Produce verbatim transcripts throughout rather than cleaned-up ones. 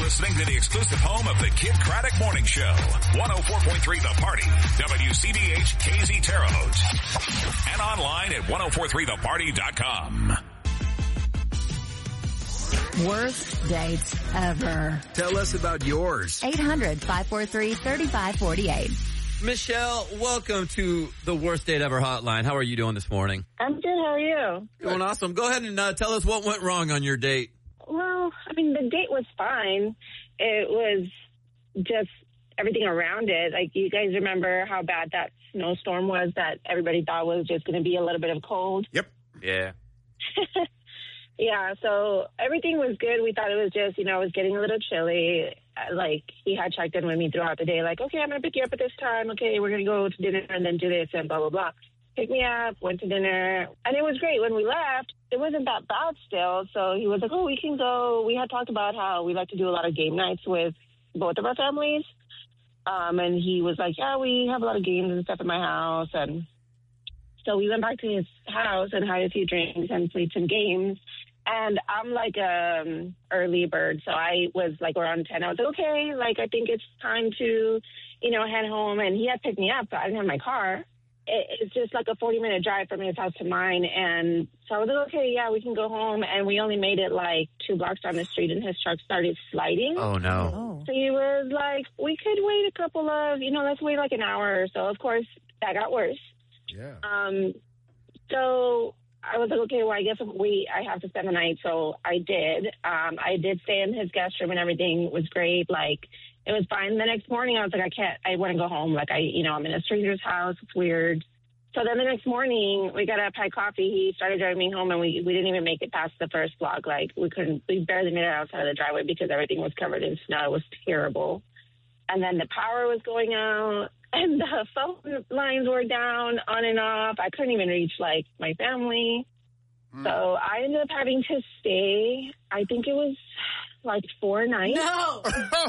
listening to the exclusive home of the Kid Craddock Morning Show. one oh four point three The Party. W C B H K Z Terre Haute. And online at ten forty-three the party dot com. Worst dates ever. Tell us about yours. eight hundred, five four three, three five four eight. Michelle, welcome to the Worst Date Ever hotline. How are you doing this morning? I'm good. How are you? Doing awesome. Go ahead and uh, tell us what went wrong on your date. Well, I mean, the date was fine. It was just everything around it. Like, you guys remember how bad that snowstorm was that everybody thought was just going to be a little bit of cold? Yep. Yeah. Yeah, so everything was good. We thought it was just, you know, it was getting a little chilly. Like, he had checked in with me throughout the day, like, okay, I'm going to pick you up at this time. Okay, we're going to go to dinner and then do this and blah, blah, blah. Picked me up, went to dinner, and it was great. When we left, it wasn't that bad still. So he was like, oh, we can go. We had talked about how we like to do a lot of game nights with both of our families. Um, and he was like, yeah, we have a lot of games and stuff in my house. And so we went back to his house and had a few drinks and played some games. And I'm like um early bird, so I was like around ten. I was like, okay, like I think it's time to, you know, head home. And he had picked me up, so I didn't have my car. It, it's just like a forty minute drive from his house to mine. And so I was like, okay, yeah, we can go home. And we only made it like two blocks down the street, and his truck started sliding. Oh, no. Oh. So he was like, we could wait a couple of, you know, let's wait like an hour or so. Of course, that got worse. Yeah. Um, so I was like, okay, well, I guess we, I have to spend the night. So I did. Um, I did stay in his guest room and everything. It was great. Like, it was fine. The next morning, I was like, I can't, I want to go home. Like, I, you know, I'm in a stranger's house. It's weird. So then the next morning, we got up, had coffee. He started driving me home, and we, we didn't even make it past the first block. Like, we couldn't, we barely made it outside of the driveway because everything was covered in snow. It was terrible. And then the power was going out, and the phone lines were down on and off. I couldn't even reach, like, my family. Mm. So I ended up having to stay, I think it was, like, four nights. No!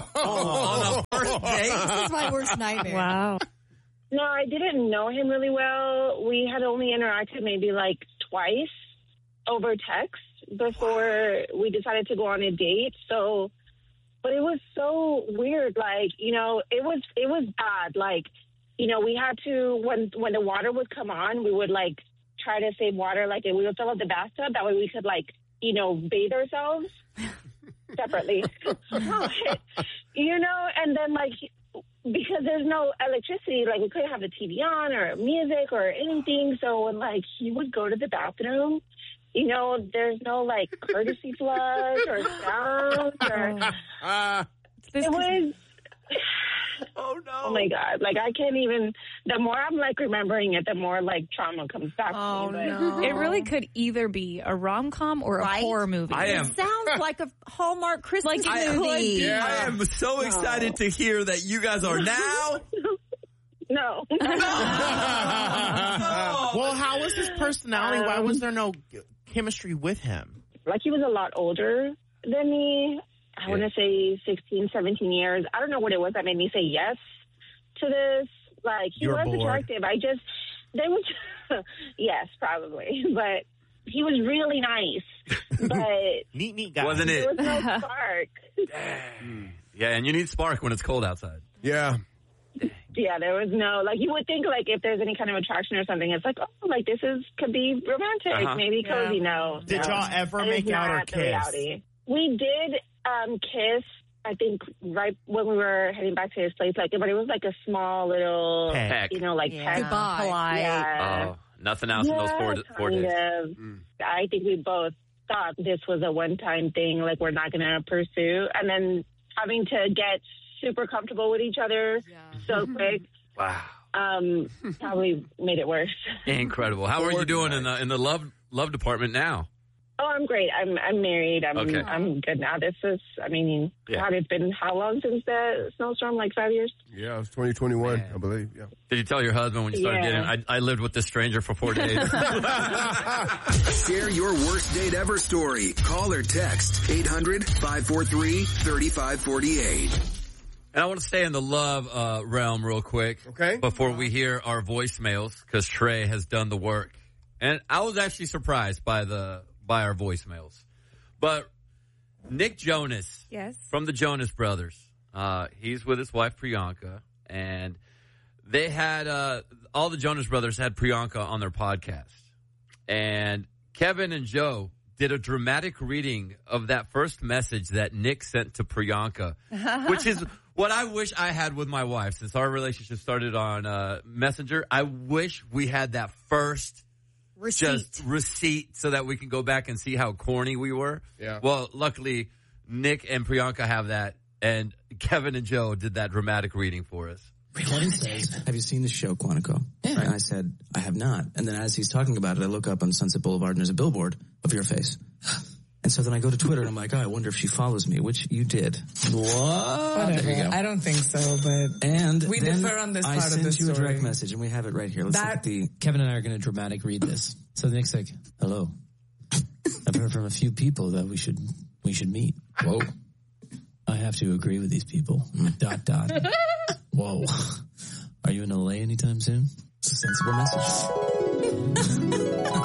Oh, on a first date? This is my worst nightmare. Wow. No, I didn't know him really well. We had only interacted maybe, like, twice over text before we decided to go on a date. So... But it was so weird, like, you know, it was it was bad. Like, you know, we had to, when when the water would come on, we would, like, try to save water. Like, we would fill up the bathtub. That way we could, like, you know, bathe ourselves separately. You know, and then, like, because there's no electricity, like, we couldn't have the T V on or music or anything. So when, like, he would go to the bathroom, you know, there's no, like, courtesy flush or sound or... Uh, it was... Oh, no. Oh, my God. Like, I can't even... The more I'm, like, remembering it, the more, like, trauma comes back Oh, to me. But, no. It really could either be a rom-com or a Right? horror movie. I am. It sounds like a Hallmark Christmas Like it movie. could be. Yeah. I am so excited to hear that you guys are now. No. Well, how was his personality? Why was there no chemistry with him? Like, he was a lot older than me. I want to say sixteen, seventeen years. I don't know what it was that made me say yes to this. Like, he You're was bored. attractive. I just, there was, yes, probably. But he was really nice. But Neat, neat guy. Wasn't there it? was no spark. Yeah, and you need spark when it's cold outside. yeah. Yeah, there was no, like, you would think, like, if there's any kind of attraction or something, it's like, oh, like, this is, could be romantic, Uh-huh. maybe cozy. No. Did no. y'all ever That make is out or not the kiss? reality. We did um, kiss, I think, right when we were heading back to his place, like, but it was like a small little, Peck. you know, like, Yeah. peck. Goodbye. Polite. Yeah. Oh, nothing else in those four, Yeah, four kind days. of. Mm. I think we both thought this was a one-time thing, like, we're not going to pursue. And then having to get super comfortable with each other so quick. Wow. Um, probably made it worse. Incredible. How are you doing in the in the love love department now? Oh, I'm great. I'm I'm married. I'm Okay. I'm good now. This is, I mean, Yeah. God, it's been how long since the snowstorm? Like five years? Yeah, it was twenty twenty-one, Man. I believe. Yeah. Did you tell your husband when you started Yeah. getting? I, I lived with this stranger for four days. Share your worst date ever story. Call or text eight hundred, five four three, three five four eight. And I want to stay in the love uh, realm real quick. Okay. Before we hear our voicemails, because Trey has done the work. And I was actually surprised by the by our voicemails. But Nick Jonas. Yes. From the Jonas Brothers. Uh, he's with his wife, Priyanka. And they had, uh, all the Jonas Brothers had Priyanka on their podcast. And Kevin and Joe did a dramatic reading of that first message that Nick sent to Priyanka, which is what I wish I had with my wife since our relationship started on uh, Messenger. I wish we had that first Receipt. just receipt so that we can go back and see how corny we were. Yeah. Well, luckily, Nick and Priyanka have that, and Kevin and Joe did that dramatic reading for us. Recording says, have you seen the show Quantico? Yeah. And I said, I have not. And then as he's talking about it, I look up on Sunset Boulevard and there's a billboard of your face. And so then I go to Twitter and I'm like, oh, I wonder if she follows me, which you did. What? Whatever. There you go. I don't think so, but and we then differ on this I part of sent the you story. a direct message and we have it right here. Let's That- look at the... Kevin and I are going to dramatic read this. So Nick's like, hello. I've heard from a few people that we should we should meet. Whoa. I have to agree with these people. dot, dot. Whoa. Are you in L A anytime soon? It's a sensible message.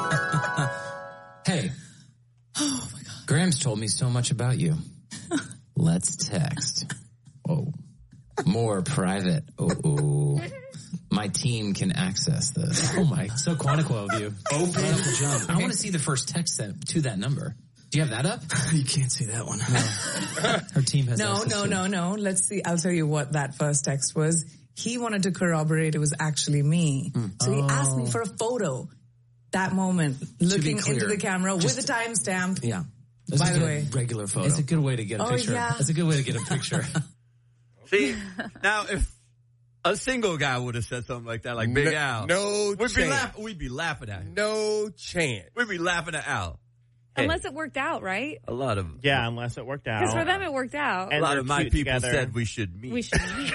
Hey. Oh my God. Graham's told me so much about you. Let's text. Whoa. More private. Oh, my team can access this. Oh my, so Quantico of you. Open the jump. I want to see the first text that, to that number. Do you have that up? You can't see that one. No. Her team has No, access no, to no, no. Let's see. I'll tell you what that first text was. He wanted to corroborate it was actually me. Mm. So he Oh. asked me for a photo. That moment, looking clear, into the camera just- with a timestamp. Yeah. This By is the a way. Regular photo. It's a good way to get a Oh, picture. yeah. It's a good way to get a picture. See, now if a single guy would have said something like that, like Big no, Al, no we'd chance. be laughing. We'd be laughing at him. No chance. We'd be laughing at Al. Hey, Unless it worked out, right? a lot of Yeah, unless it worked out. Because for them it worked out. a And lot they're of my cute people together. said we should meet. We should meet.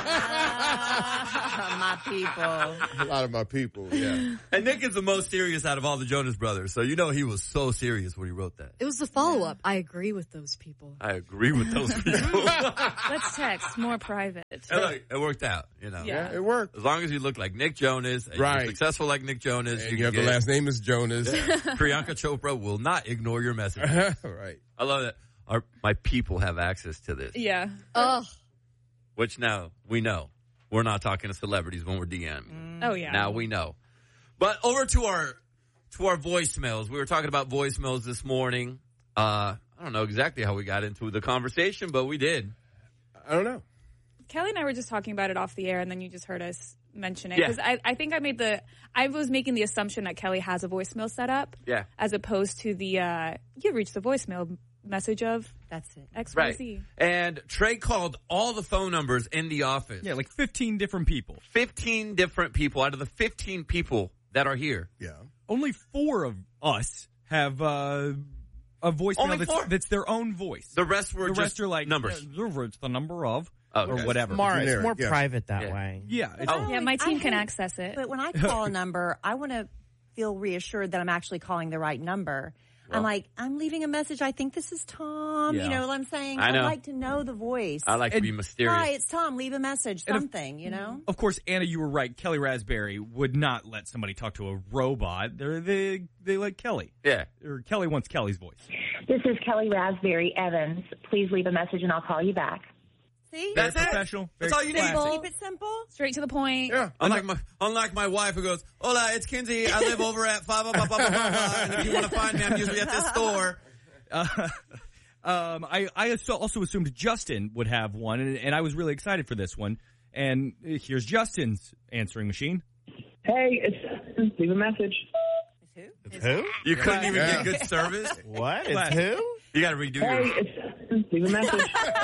My people. A lot of my people, yeah. And Nick is the most serious out of all the Jonas Brothers, so you know he was so serious when he wrote that. It was the follow-up. I agree with those people. I agree with those people. Let's text more private. And look, it worked out, you know. Yeah. It worked. As long as you look like Nick Jonas, and Right. you're successful like Nick Jonas, And you, you have can the get- last name is Jonas. Priyanka Chopra will not ignore your message. Right. I love that. Our my people have access to this, Yeah. Oh, which now we know. We're not talking to celebrities when we're DMing. Oh, yeah. Now we know. But over to our to our voicemails. We were talking about voicemails this morning. Uh, I don't know exactly how we got into the conversation, but we did. I don't know. Kelly and I were just talking about it off the air, and then you just heard us mention it. Yeah. Because I, I think I made the, I was making the assumption that Kelly has a voicemail set up. Yeah. As opposed to the, uh, you reached the voicemail message of that's it. X Y Z. Right. And Trey called all the phone numbers in the office. Yeah, like fifteen different people. fifteen different people out of the fifteen people that are here. Yeah. Only four of us have uh, a voicemail Only that's, four? that's their own voice. The rest were the just rest are like numbers. Yeah, it's the number of Okay. or whatever. More, it's Generic, more yeah. private that Yeah. way. Yeah. It's, Oh. Yeah, my team I can hate- access it. But when I call a number, I want to feel reassured that I'm actually calling the right number. I'm like, I'm leaving a message. I think this is Tom. Yeah. You know what I'm saying? I know. I'd like to know the voice. I like to And- be mysterious. Hi, it's Tom. Leave a message. And if- Something, you know? Of course, Anna, you were right. Kelly Raspberry would not let somebody talk to a robot. They're, they they like Kelly. Yeah. Or Kelly wants Kelly's voice. This is Kelly Raspberry Evans. Please leave a message and I'll call you back. See? That's Very it. professional. That's very all you need. classy. Keep it simple. Straight to the point. Yeah. Unlike my, unlike my wife who goes, hola, it's Kinsey. I live over at five, blah, blah, blah, blah, blah, and if you want to find me, I'm usually at this store. Uh, um, I, I also assumed Justin would have one, and, and I was really excited for this one. And here's Justin's answering machine. Hey, it's leave a message. Who? It's who? You couldn't even Yeah. get good service? What? It's Classy. who? You got to redo Hey, your... it's leave a message.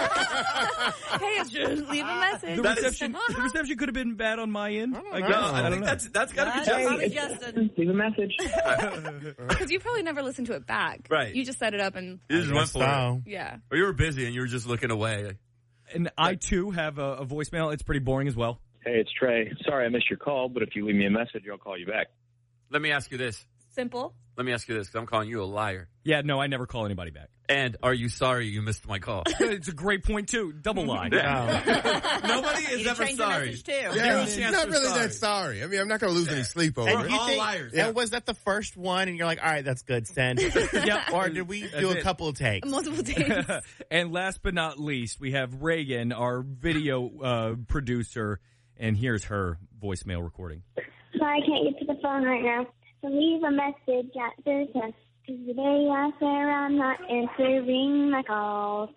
Hey, it's just leave a message. The That is- reception, the reception could have been bad on my end. I No, guess. I, I don't think know. that's that's got to be That's Justin. probably Justin. Leave a message. Because you probably never listened to it back. Right. You just set it up and, You just went for it. So. yeah. Or you were busy and you were just looking away. And I, too, have a, a voicemail. It's pretty boring as well. Hey, it's Trey. Sorry I missed your call, but if you leave me a message, I'll call you back. Let me ask you this. Simple. Let me ask you this, because I'm calling you a liar. Yeah, no, I never call anybody back. And are you sorry you missed my call? It's a great point, too. Double lie. Yeah. Nobody is You ever changed the sorry. message, too. Yeah, Any he's chance not for really sorry. that sorry. I mean, I'm not going to lose any sleep over And it. you all think, liars. and was that the first one? And you're like, all right, that's good, send. Yep. Or did we That's do a it. couple of takes? Multiple days. And last but not least, we have Reagan, our video uh, producer, and here's her voicemail recording. Sorry, I can't get to the phone right now. So leave a message at the test. Because the day I swear I'm not answering my calls.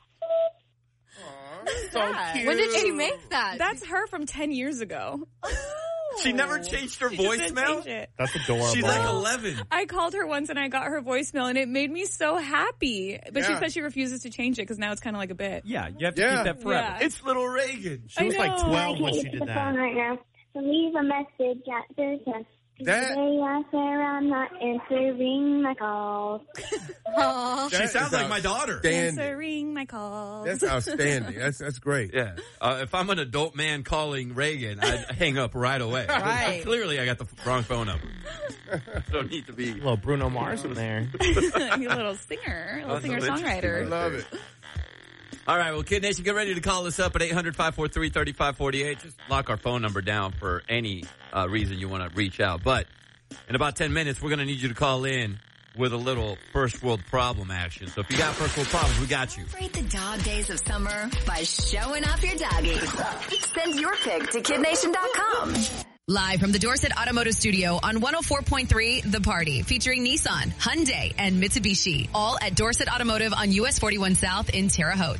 So cute. When did she make that? That's her from ten years ago. She never changed her She doesn't voicemail? change it. That's adorable. She's like eleven. I called her once and I got her voicemail and it made me so happy. But she Yeah. said she refuses to change it because now it's kind of like a bit. Yeah, you have to Yeah. keep that forever. Yeah. It's little Reagan. She was I like know. Sorry, I twelve when can't she get to did the phone that. right now. So leave a message at the test. Because That- the day I swear I'm not answering my calls. Aww. She That sounds is like my daughter. outstanding. Answering my calls. That's outstanding. That's that's great. Yeah. Uh, if I'm an adult man calling Reagan, I'd hang up right away. Right. Clearly, I got the wrong phone number. Don't need to be. A little Bruno Mars in there. He's a little singer, a little That's singer interesting. I songwriter. love it. All right, well, Kid Nation, get ready to call us up at eight hundred, five four three, three five four eight. Just lock our phone number down for any uh, reason you want to reach out. But in about ten minutes, we're going to need you to call in with a little first world problem action. So if you got first world problems, we got you. Celebrate the dog days of summer by showing off your doggy. Send your pic to kid nation dot com. Live from the Dorset Automotive Studio on one oh four point three The Party, featuring Nissan, Hyundai, and Mitsubishi. All at Dorset Automotive on U S forty-one South in Terre Haute.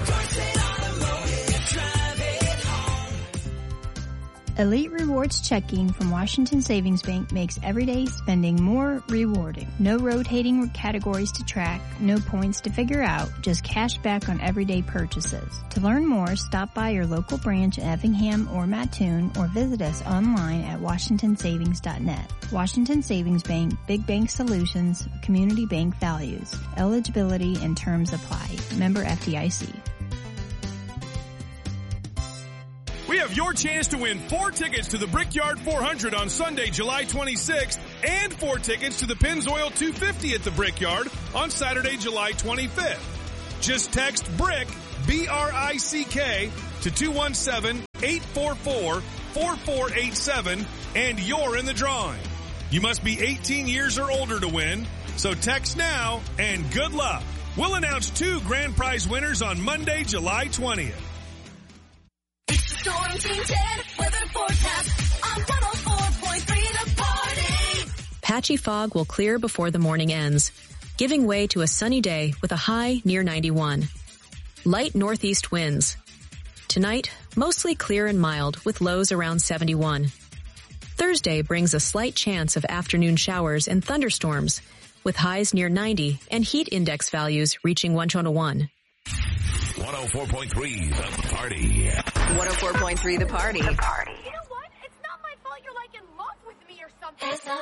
Elite Rewards checking from Washington Savings Bank makes everyday spending more rewarding. No rotating categories to track, no points to figure out, just cash back on everyday purchases. To learn more, stop by your local branch in Effingham or Mattoon or visit us online at washington savings dot net. Washington Savings Bank, Big Bank Solutions, Community Bank Values. Eligibility and terms apply. Member F D I C. We have your chance to win four tickets to the Brickyard four hundred on Sunday, July twenty-sixth, and four tickets to the Pennzoil two fifty at the Brickyard on Saturday, July twenty-fifth. Just text BRICK, B R I C K, to two one seven, eight four four, four four eight seven, and you're in the drawing. You must be eighteen years or older to win, so text now and good luck. We'll announce two grand prize winners on Monday, July twentieth. Storm Team ten weather forecast on one oh four point three The Party. Patchy fog will clear before the morning ends, giving way to a sunny day with a high near ninety-one. Light northeast winds. Tonight, mostly clear and mild with lows around seventy-one. Thursday brings a slight chance of afternoon showers and thunderstorms with highs near ninety and heat index values reaching one twenty-one. one oh four point three The Party. one oh four point three The Party. The Party.